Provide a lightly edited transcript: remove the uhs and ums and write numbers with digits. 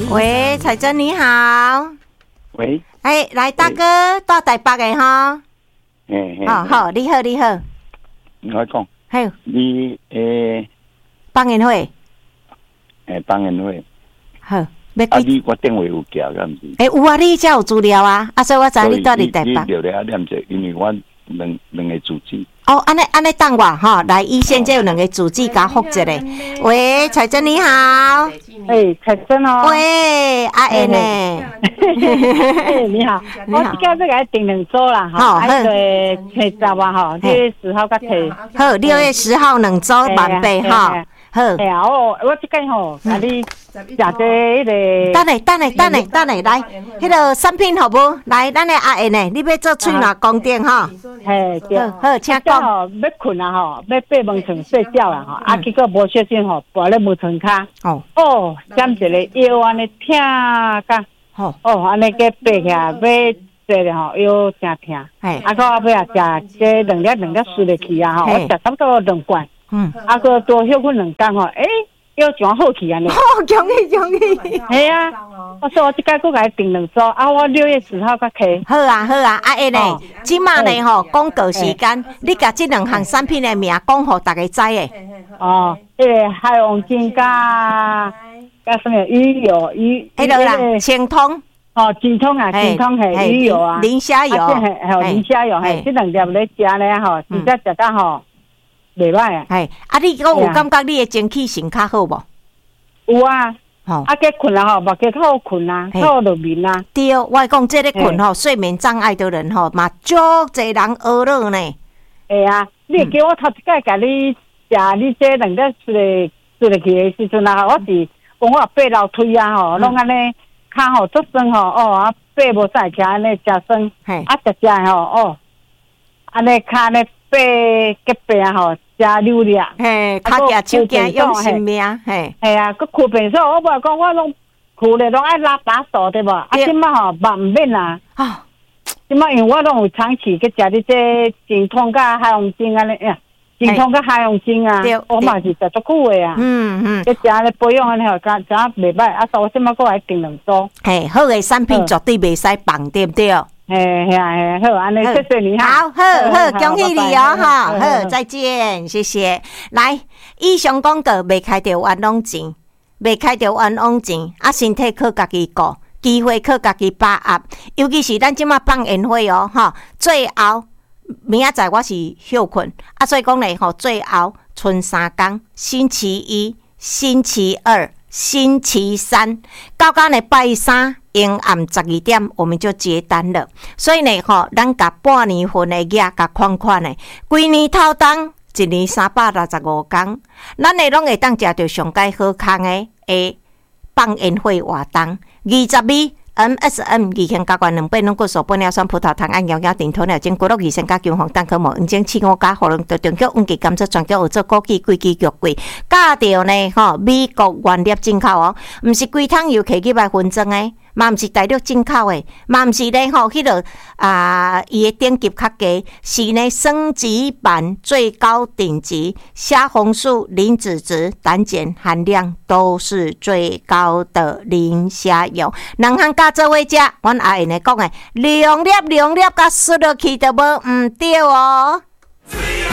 喂，彩珍你好。 喂， 来大哥，到台北的哈。好，你好。 我讲， 嘿， 你帮宴会。 帮宴会。 好，要你我电话有寄噶唔是？ 有啊，你才有资料啊，所以我知你到底台北。 你留咧念者，因为我两个主机。 哦，安尼等我哈，来，伊现在有两个主机甲复一个。喂，彩珍你好。 彩珍哦。 喂，阿燕呢？ 你好，我这个要订两组啦，哈，对，10啊，哈，6月10号甲提。 好，6月10号两组万倍哈。好。 我这个吼，甲你食这迄个。 等下，来，迄个产品好不？来，咱的阿燕呢，你要做喙哪光电哈？好，请讲。 要困啊吼，要爬门床睡觉啦吼，结果无小心吼，跋咧门床骹。点一个腰安尼疼甲。安尼个爬起来要坐咧吼，腰真疼。个后尾食这两粒输入去啊吼，我食差不多2罐。个多休困2天吼，又上好去安尼。 恭喜！ 系啊，我说我即摆佫甲伊订2组，我6月10号甲开。 好啊，阿燕呢，即马呢吼广告时间，你甲即2项产品的名讲互大家知诶。 迄个海王金甲什么鱼油迄个啦，清通。 健通啊，健通系鱼油啊， 磷虾油， 磷虾油系，即2粒咧食咧吼，真正食到吼。袂歹啊！ 你讲有感觉你的精气神较好无？ 有啊，计困啊吼，目计较好困啊，较好入眠啊。 对，我讲这个困吼，睡眠障碍的人吼，嘛足侪人懊恼呢。 会啊，你叫我头一摆甲你食你这2粒出去的时阵啊，我是讲我爬楼梯啊吼，拢安尼骹吼足酸吼，爬无使起安尼食酸，食吼安尼骹呢。爬隔壁吼，食溜溜， 脚夹手夹用性命， 系啊，佮跍便所，我无讲我拢跍咧，拢爱拉把手对无？即摆吼嘛唔免啦。即摆因为我拢有长期去食你这健通甲海洋精安尼，健通甲海洋精啊，我嘛是食足久诶啊。去食咧保养安尼吼，食袂歹，所以我即摆佫来订2组。 好诶产品绝对袂使放，对不对？ 好，安尼谢谢你哈。 好，恭喜你哦哈。好，再见，谢谢。来，以上广告未开着冤枉钱，身体靠家己顾，机会靠家己把握。尤其是咱即马放宴会哦，哈，最后明仔载我是休困，所以讲咧吼，最后剩3天，星期一、星期二、星期三，到呢拜3。阴暗12点，我们就结单了。所以呢，咱甲半年份的额甲款的，规年头当1年365天，咱的拢会当食到上介好康的放宴会活动。22 MSM 2型甲罐2杯浓固素玻尿酸葡萄糖胺摇顶头鸟精骨碌2升加姜黄蛋壳膜黄精气5加喉咙中脚黄芪甘蔗全脚有做枸杞规支脚贵，价着呢美国原粒进口哦，毋是规桶油摕去来分装的。嘛毋是大陆进口的，嘛毋是咧迄个伊的等级较低，是呢升级版最高顶级，虾红素、磷脂质、胆碱含量都是最高的磷虾油。2项加做伙食，阮阿燕咧讲的，2粒甲输落去都无毋对哦。